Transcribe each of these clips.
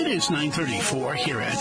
It is 9:34 here at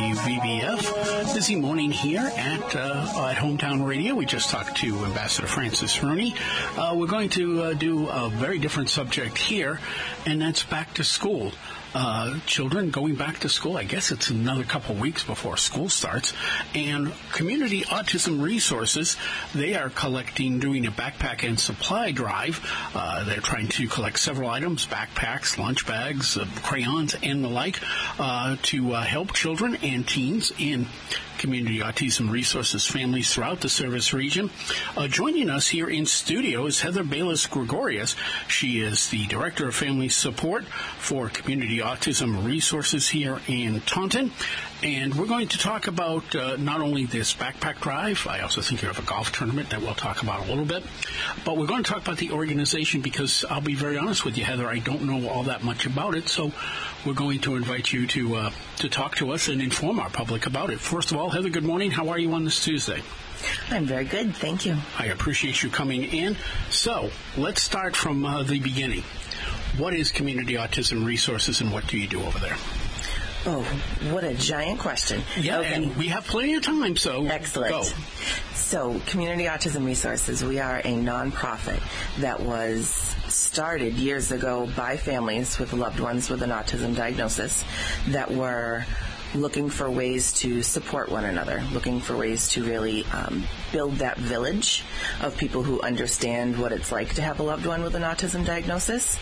WVBF. Busy morning here at Hometown Radio. We just talked to Ambassador Francis Rooney. We're going to do a very different subject here, and that's back to school. Children going back to school. I guess it's another couple weeks before school starts. And Community Autism Resources, they are doing a backpack and supply drive. They're trying to collect several items, backpacks, lunch bags, crayons, and the like, to help children and teens in Community Autism Resources families throughout the service region. Joining us here in studio is Heather Bayless-Gregorius. She is the Director of Family Support for Community Autism Resources here in Taunton. And we're going to talk about not only this backpack drive, I also think you have a golf tournament that we'll talk about a little bit, but we're going to talk about the organization because I'll be very honest with you, Heather, I don't know all that much about it, so we're going to invite you to talk to us and inform our public about it. First of all, Heather, good morning. How are you on this Tuesday? I'm very good, thank you. I appreciate you coming in. So, let's start from the beginning. What is Community Autism Resources and what do you do over there? Oh, what a giant question. Yeah, okay. And we have plenty of time, so excellent. Go. So, Community Autism Resources, we are a nonprofit that was started years ago by families with loved ones with an autism diagnosis that were looking for ways to support one another, looking for ways to really build that village of people who understand what it's like to have a loved one with an autism diagnosis.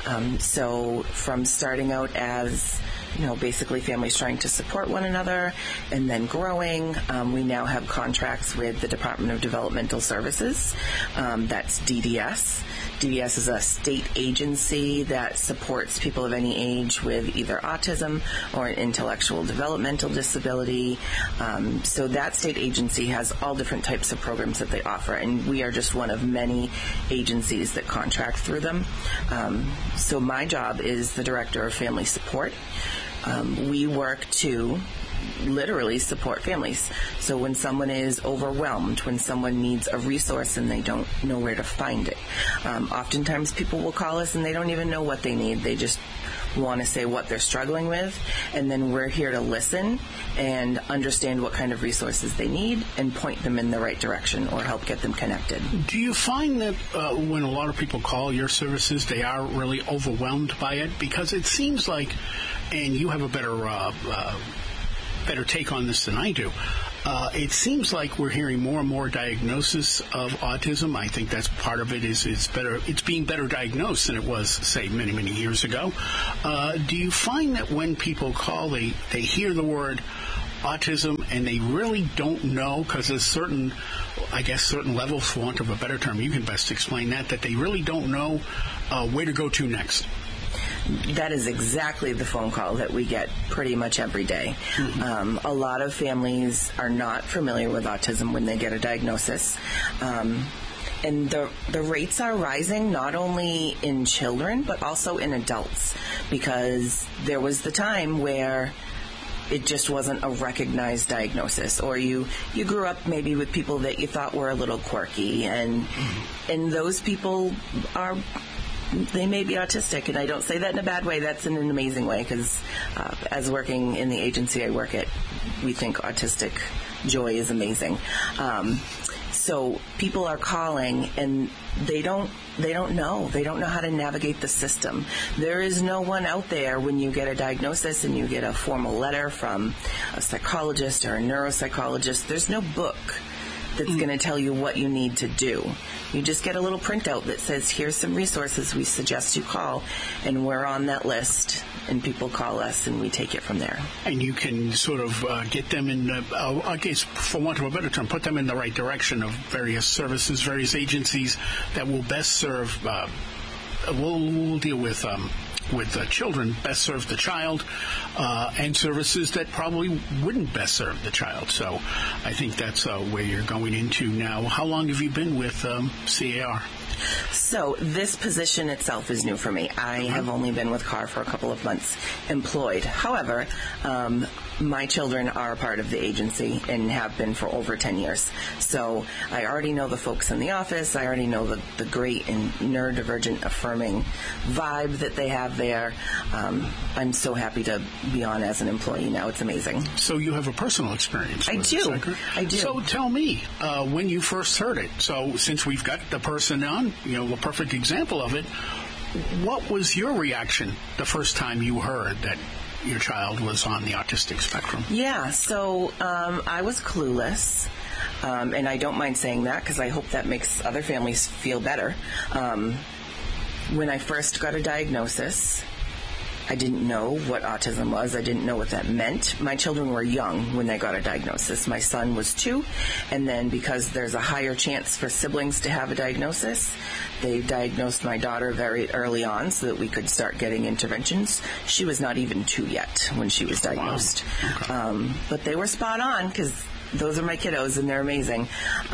So from starting out as basically families trying to support one another and then growing. We now have contracts with the Department of Developmental Services. That's DDS. DDS is a state agency that supports people of any age with either autism or an intellectual developmental disability. So that state agency has all different types of programs that they offer, and we are just one of many agencies that contract through them. So my job is the Director of Family Support. We work to literally support families. So when someone is overwhelmed, when someone needs a resource and they don't know where to find it, oftentimes people will call us and they don't even know what they need. They just want to say what they're struggling with, and then we're here to listen and understand what kind of resources they need and point them in the right direction or help get them connected. Do you find that when a lot of people call your services, they are really overwhelmed by it? Because it seems like, and you have a better take on this than I do. It seems like we're hearing more and more diagnosis of autism. I think that's part of it is it's being better diagnosed than it was, say, many, many years ago. Do you find that when people call, they hear the word autism and they really don't know, because there's certain levels, for want of a better term, you can best explain that they really don't know where to go to next? That is exactly the phone call that we get pretty much every day. Mm-hmm. A lot of families are not familiar with autism when they get a diagnosis. And the rates are rising not only in children, but also in adults, because there was the time where it just wasn't a recognized diagnosis, or you grew up maybe with people that you thought were a little quirky, and those people they may be autistic, and I don't say that in a bad way. That's in an amazing way, because as working in the agency I work at, we think autistic joy is amazing. So people are calling, and they don't know. They don't know how to navigate the system. There is no one out there when you get a diagnosis and you get a formal letter from a psychologist or a neuropsychologist. There's no book that's going to tell you what you need to do. You just get a little printout that says, here's some resources we suggest you call, and we're on that list, and people call us, and we take it from there. And you can sort of get them in, I guess, for want of a better term, put them in the right direction of various services, various agencies that will best serve, we'll deal with children, best serve the child, and services that probably wouldn't best serve the child. So I think that's where you're going into now. How long have you been with CAR? So this position itself is new for me. I have only been with CAR for a couple of months employed. However, my children are a part of the agency and have been for over 10 years. So I already know the folks in the office. I already know the great and neurodivergent affirming vibe that they have there. I'm so happy to be on as an employee now. It's amazing. So you have a personal experience with it. I do. So tell me, when you first heard it, so since we've got the person on, a perfect example of it, what was your reaction the first time you heard that your child was on the autistic spectrum? Yeah, so I was clueless, and I don't mind saying that because I hope that makes other families feel better. When I first got a diagnosis, I didn't know what autism was. I didn't know what that meant. My children were young when they got a diagnosis. My son was 2, and then because there's a higher chance for siblings to have a diagnosis, they diagnosed my daughter very early on so that we could start getting interventions. She was not even 2 yet when she was diagnosed. Wow. Okay. But they were spot on because those are my kiddos, and they're amazing.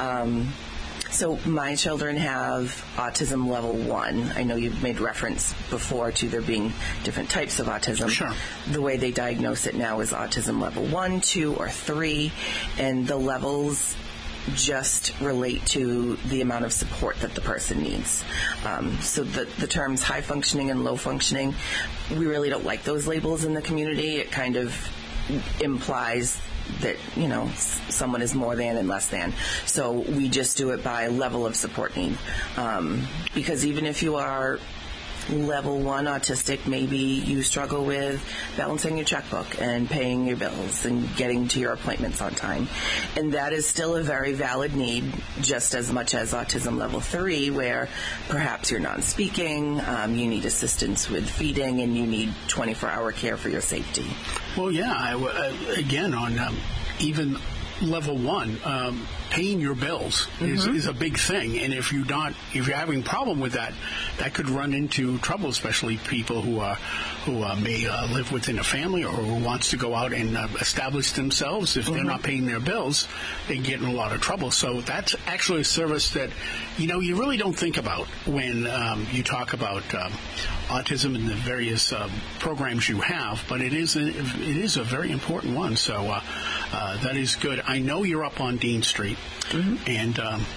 So my children have autism level 1. I know you've made reference before to there being different types of autism. Sure. The way they diagnose it now is autism level 1, 2, or 3, and the levels just relate to the amount of support that the person needs. So the terms high functioning and low functioning, we really don't like those labels in the community. It kind of implies that, someone is more than and less than. So we just do it by level of support need. Because even if you are level 1 autistic, maybe you struggle with balancing your checkbook and paying your bills and getting to your appointments on time. And that is still a very valid need, just as much as autism level 3, where perhaps you're non-speaking, you need assistance with feeding, and you need 24-hour care for your safety. Well, yeah, again, on even level 1, paying your bills is a big thing, and if you're having a problem with that, that could run into trouble, especially people who may live within a family or who wants to go out and establish themselves. If they're not paying their bills, they get in a lot of trouble. So that's actually a service that you really don't think about when you talk about autism and the various programs you have, but it is a very important one. So that is good. I know you're up on Dean Street. And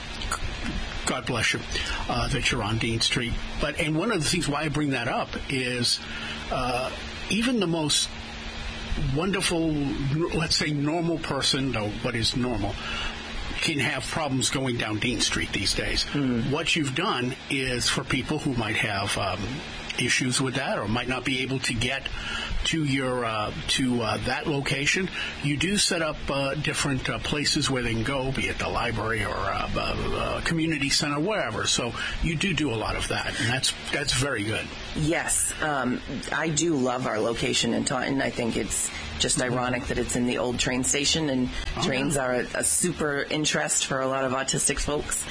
God bless you that you're on Dean Street. And one of the things why I bring that up is even the most wonderful, let's say normal person, though what is normal, can have problems going down Dean Street these days. What you've done is for people who might have issues with that or might not be able to get to your that location, you do set up different places where they can go, be it the library or a community center, wherever. So you do a lot of that, and that's very good. Yes, I do love our location in Taunton. I think it's just ironic that it's in the old train station, and trains are a super interest for a lot of autistic folks.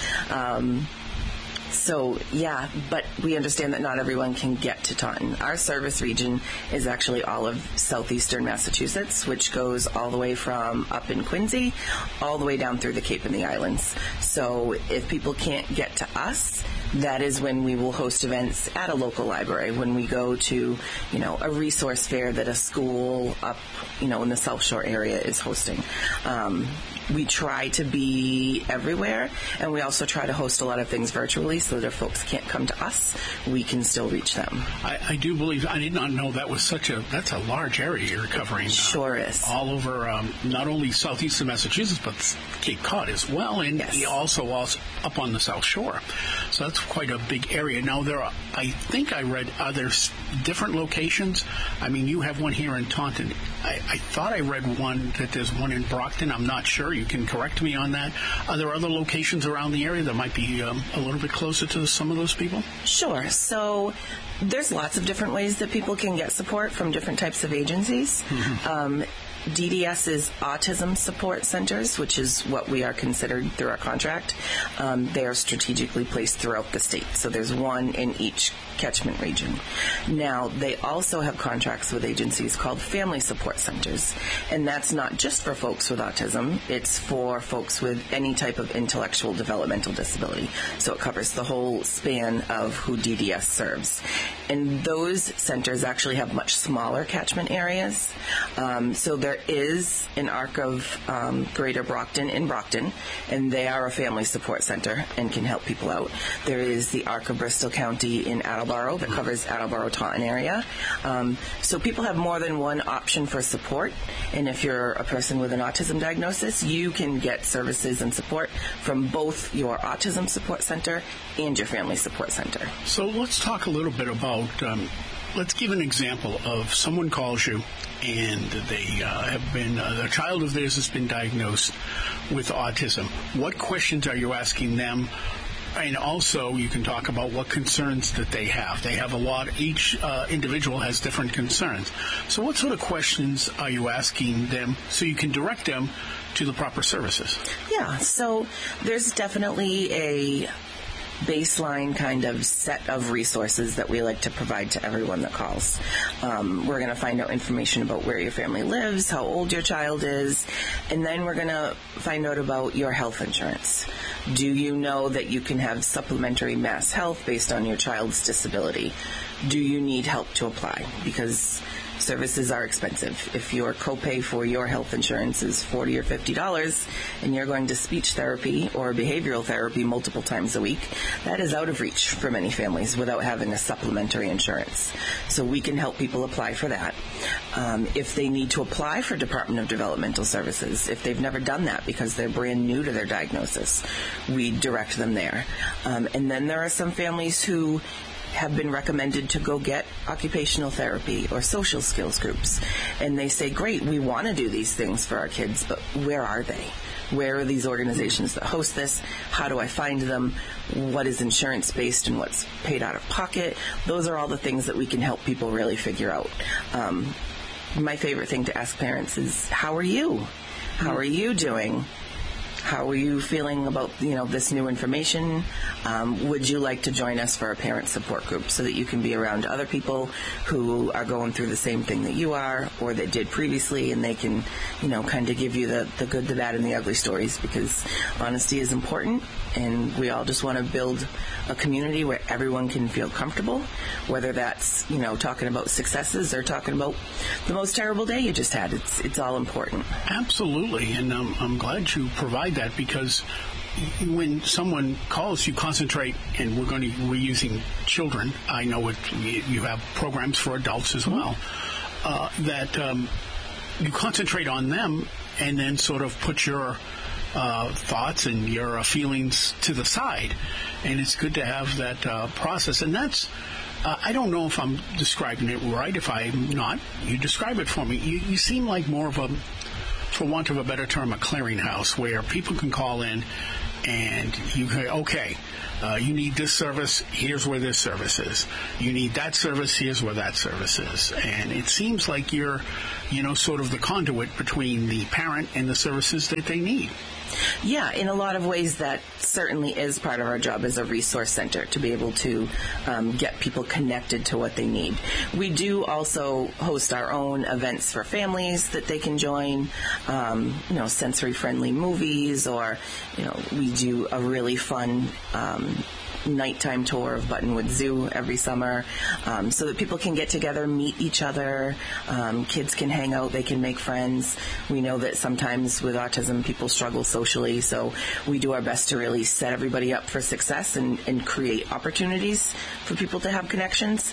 So, yeah, but we understand that not everyone can get to Taunton. Our service region is actually all of southeastern Massachusetts, which goes all the way from up in Quincy all the way down through the Cape and the Islands. So if people can't get to us, that is when we will host events at a local library, when we go to, a resource fair that a school up, in the South Shore area is hosting. We try to be everywhere, and we also try to host a lot of things virtually so that if folks can't come to us, we can still reach them. I do believe, I did not know that was that's a large area you're covering. Sure is. All over, not only southeastern Massachusetts, but Cape Cod as well, and also up on the South Shore. So that's quite a big area. Now, I think I read, are there different locations? I mean, you have one here in Taunton. I thought I read that there's one in Brockton. I'm not sure. You can correct me on that. Are there other locations around the area that might be a little bit closer to some of those people? Sure. So there's lots of different ways that people can get support from different types of agencies. DDS is Autism Support Centers, which is what we are considered through our contract. They are strategically placed throughout the state, so there's one in each catchment region. Now, they also have contracts with agencies called Family Support Centers, and that's not just for folks with autism, it's for folks with any type of intellectual developmental disability. So it covers the whole span of who DDS serves. And those centers actually have much smaller catchment areas. So there is an ARC of Greater Brockton in Brockton, and they are a family support center and can help people out. There is the ARC of Bristol County in Attleboro that covers Attleboro-Taunton area. So people have more than one option for support, and if you're a person with an autism diagnosis, you can get services and support from both your autism support center and your family support center. So let's talk a little bit about, let's give an example of someone calls you and they have been, a child of theirs has been diagnosed with autism. What questions are you asking them? And also, you can talk about what concerns that they have. They have a lot. Each individual has different concerns. So what sort of questions are you asking them so you can direct them to the proper services? Yeah, so there's definitely a baseline kind of set of resources that we like to provide to everyone that calls. We're going to find out information about where your family lives, how old your child is, and then we're going to find out about your health insurance. Do you know that you can have supplementary Mass Health based on your child's disability? Do you need help to apply? Because services are expensive. If your copay for your health insurance is $40 or $50 and you're going to speech therapy or behavioral therapy multiple times a week, that is out of reach for many families without having a supplementary insurance. So we can help people apply for that. If they need to apply for Department of Developmental Services, if they've never done that because they're brand new to their diagnosis, we direct them there. And then there are some families who have been recommended to go get occupational therapy or social skills groups. And they say, great, we want to do these things for our kids, but where are they? Where are these organizations that host this? How do I find them? What is insurance-based and what's paid out of pocket? Those are all the things that we can help people really figure out. My favorite thing to ask parents is, how are you? How are you doing? How are you feeling about, this new information? Would you like to join us for a parent support group so that you can be around other people who are going through the same thing that you are or that did previously, and they can, kind of give you the good, the bad, and the ugly stories, because honesty is important, and we all just want to build a community where everyone can feel comfortable, whether that's, talking about successes or talking about the most terrible day you just had. It's all important. Absolutely, and I'm glad you provide that, because when someone calls, you concentrate, and we're using children. I know you have programs for adults as well, that you concentrate on them and then sort of put your thoughts and your feelings to the side. And it's good to have that process. And that's, I don't know if I'm describing it right. If I'm not, you describe it for me. You seem like more of a, for want of a better term, a clearinghouse, where people can call in and you say, okay, you need this service, here's where this service is. You need that service, here's where that service is. And it seems like you're, sort of the conduit between the parent and the services that they need. Yeah, in a lot of ways that certainly is part of our job as a resource center, to be able to get people connected to what they need. We do also host our own events for families that they can join, sensory-friendly movies, or, we do a really fun nighttime tour of Buttonwood Zoo every summer, so that people can get together, meet each other, kids can hang out, they can make friends. We know that sometimes with autism people struggle socially, so we do our best to really set everybody up for success and create opportunities for people to have connections.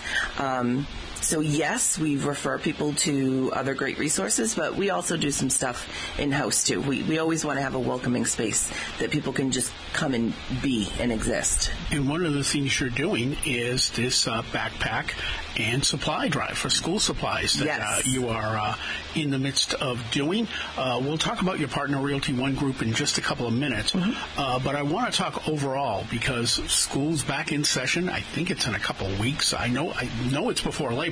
So yes, we refer people to other great resources, but we also do some stuff in-house too. We always want to have a welcoming space that people can just come and be and exist. And one of the things you're doing is this backpack and supply drive for school supplies that you are in the midst of doing. We'll talk about your partner Realty One Group in just a couple of minutes, but I want to talk overall, because school's back in session. I think it's in a couple of weeks. I know it's before Labor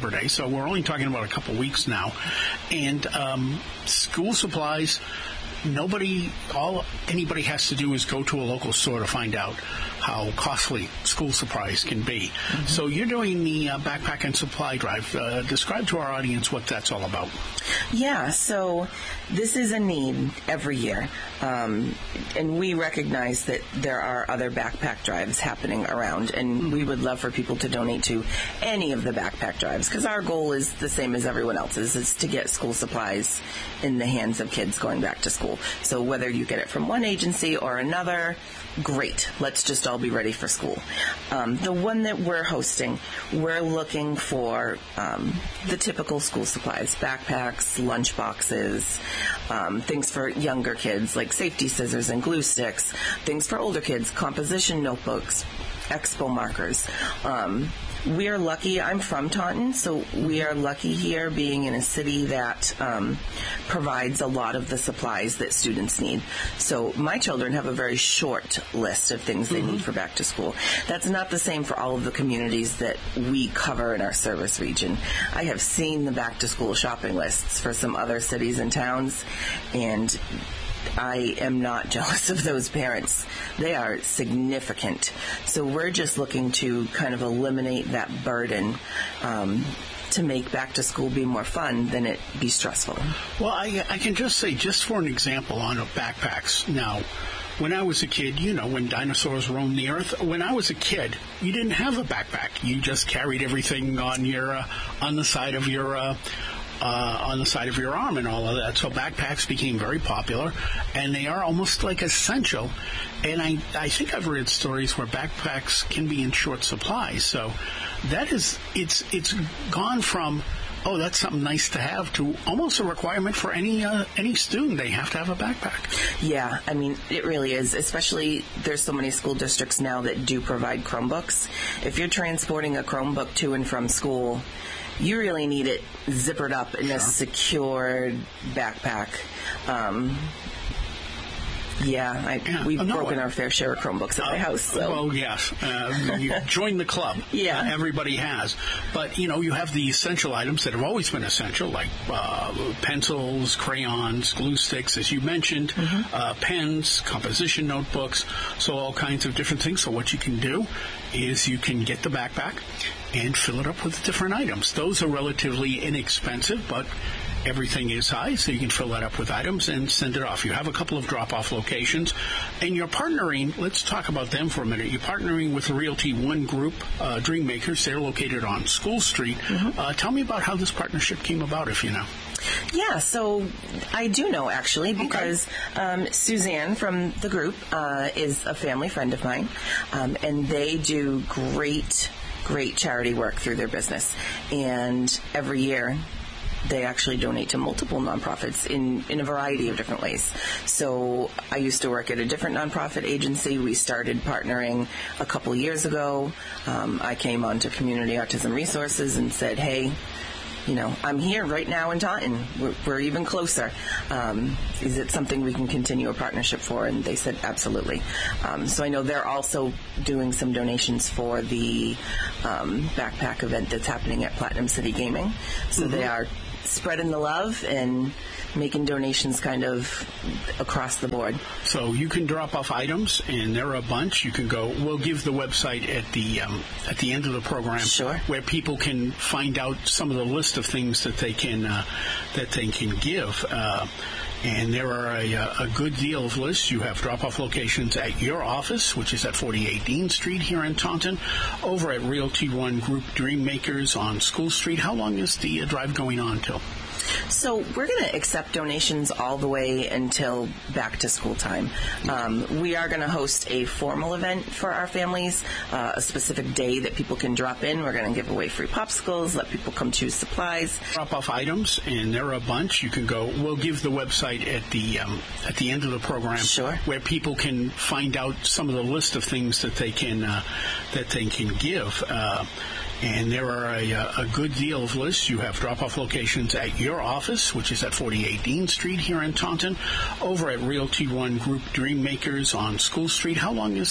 Labor Day, so we're only talking about a couple weeks now. And school supplies, all anybody has to do is go to a local store to find out how costly school supplies can be. Mm-hmm. So you're doing the Backpack and Supply Drive. Describe to our audience what that's all about. Yeah, so this is a need every year. And we recognize that there are other backpack drives happening around, and we would love for people to donate to any of the backpack drives, because our goal is the same as everyone else's, is to get school supplies in the hands of kids going back to school. So whether you get it from one agency or another, great. Let's just all be ready for school. The one that we're hosting, we're looking for the typical school supplies: backpacks, lunch boxes, things for younger kids like safety scissors and glue sticks, things for older kids, composition notebooks, expo markers. We are lucky. I'm from Taunton, so we are lucky here being in a city that provides a lot of the supplies that students need. So my children have a very short list of things they need for back to school. That's not the same for all of the communities that we cover in our service region. I have seen the back to school shopping lists for some other cities and towns, and I am not jealous of those parents. They are significant. So we're just looking to kind of eliminate that burden to make back to school be more fun than it be stressful. Well, I can just say, just for an example on backpacks. Now, when I was a kid, when dinosaurs roamed the earth, when I was a kid, you didn't have a backpack. You just carried everything on the side of your arm and all of that. So backpacks became very popular, and they are almost like essential. And I think I've read stories where backpacks can be in short supply. So that is, it's gone from, oh, that's something nice to have, to almost a requirement for any student. They have to have a backpack. Yeah, I mean, it really is. Especially, there's so many school districts now that do provide Chromebooks. If you're transporting a Chromebook to and from school, you really need it zippered up in a secured backpack. We've broken our fair share of Chromebooks at my house. So. Well, yes. You join the club. Yeah. Everybody has. But, you have the essential items that have always been essential, like pencils, crayons, glue sticks, as you mentioned, pens, composition notebooks, so all kinds of different things. So what you can do is you can get the backpack and fill it up with different items. Those are relatively inexpensive, but everything is high, so you can fill that up with items and send it off. You have a couple of drop-off locations, and you're partnering. Let's talk about them for a minute. You're partnering with the Realty One Group, Dream Makers. They're located on School Street. Tell me about how this partnership came about, if you know. Yeah, so I do know, actually, because Suzanne from the group is a family friend of mine, and they do great charity work through their business. And every year, they actually donate to multiple nonprofits in a variety of different ways. So I used to work at a different nonprofit agency. We started partnering a couple years ago. I came onto Community Autism Resources and said, hey, I'm here right now in Taunton. We're even closer. Is it something we can continue a partnership for? And they said, absolutely. So I know they're also doing some donations for the backpack event that's happening at Platinum City Gaming. So they are spreading the love and making donations kind of across the board. So you can drop off items, and there are a bunch. You can go. We'll give the website at the end of the program, sure, where people can find out some of the list of things that they can give. And there are a good deal of lists. You have drop-off locations at your office, which is at 48 Dean Street here in Taunton, over at Realty One Group Dream Makers on School Street. How long is the drive going on till? So we're going to accept donations all the way until back to school time. We are going to host a formal event for our families, a specific day that people can drop in. We're going to give away free popsicles, let people come choose supplies. Drop off items, and there are a bunch. You can go. We'll give the website at the end of the program, sure, where people can find out some of the list of things that they can give. And there are a good deal of lists. You have drop-off locations at your office, which is at 48 Dean Street here in Taunton, over at Realty One Group Dream Makers on School Street. How long is